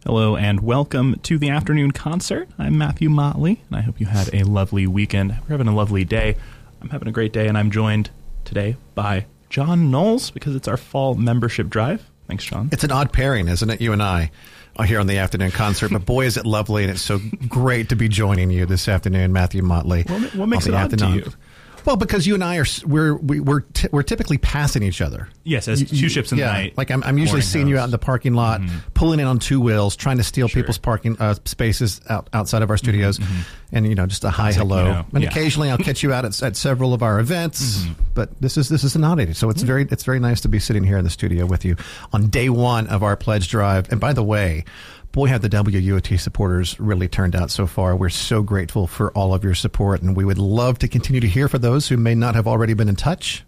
Hello and welcome to the afternoon concert. I'm Matthew Motley, and I hope you had a lovely weekend. We're having a lovely day. I'm having a great day, and I'm joined today by John Knowles because it's our fall membership drive. Thanks, John. It's an odd pairing, isn't it? You and I are here on the afternoon concert, but boy, is it lovely, and it's so great to be joining you this afternoon, Matthew Motley. What makes it odd to you? Well, because you and I we're typically passing each other. Yes, as two ships in the night. Like I'm usually seeing you out in the parking lot, pulling in on two wheels, trying to steal people's parking spaces outside of our studios, and just a hi, hello. And occasionally I'll catch you out at several of our events. But this is an oddity, so it's very nice to be sitting here in the studio with you on day one of our pledge drive. And by the way, boy, have the WUOT supporters really turned out so far. We're so grateful for all of your support, and we would love to continue to hear for those who may not have already been in touch.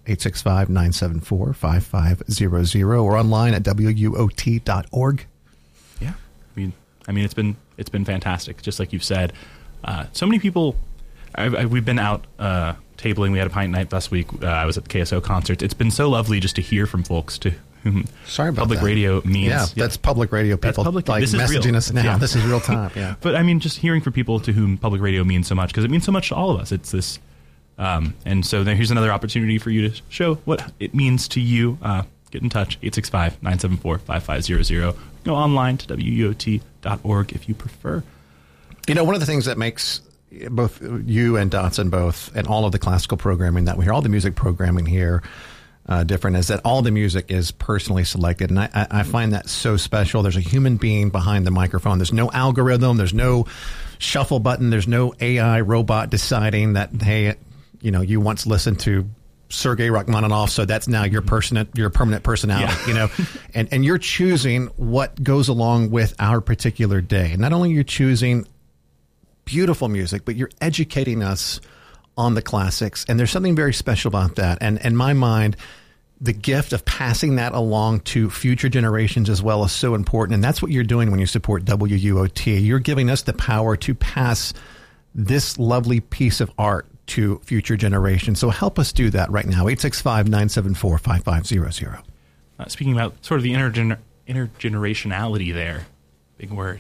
865-974-5500 or online at WUOT.org. Yeah. I mean, it's been fantastic, just like you've said. So many people, we've been out tabling. We had a pint night last week. I was at the KSO concerts. It's been so lovely just to hear from folks Sorry about public that. radio means. Yeah, that's public radio people this is messaging real. us now. Yeah. This is real time. Yeah. But I mean, just hearing from people to whom public radio means so much, because it means so much to all of us. It's this, and so here's another opportunity for you to show what it means to you. Get in touch, 865-974-5500. Go online to WUOT.org if you prefer. One of the things that makes both you and Dotson both, and all of the classical programming that we hear, all the music programming here, different is that all the music is personally selected. And I find that so special. There's a human being behind the microphone. There's no algorithm. There's no shuffle button. There's no AI robot deciding that, hey, you once listened to Sergei Rachmaninoff, so that's now your permanent personality, and you're choosing what goes along with our particular day. Not only you're choosing beautiful music, but you're educating us on the classics. And there's something very special about that. And in my mind, the gift of passing that along to future generations as well is so important. And that's what you're doing when you support WUOT. You're giving us the power to pass this lovely piece of art to future generations. So help us do that right now. 865-974-5500. Speaking about sort of the intergenerationality there, big word.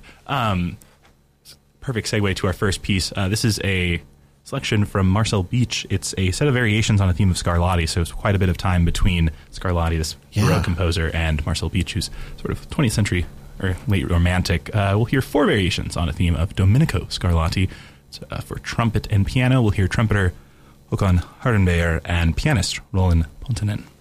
Perfect segue to our first piece. This is a selection from Marcel Beach. It's a set of variations on a theme of Scarlatti, so it's quite a bit of time between Scarlatti, this Baroque composer, and Marcel Beach, who's sort of 20th century or late Romantic. We'll hear four variations on a theme of Domenico Scarlatti. So, for trumpet and piano, we'll hear trumpeter Håkan Hardenberger and pianist Roland Pontanen.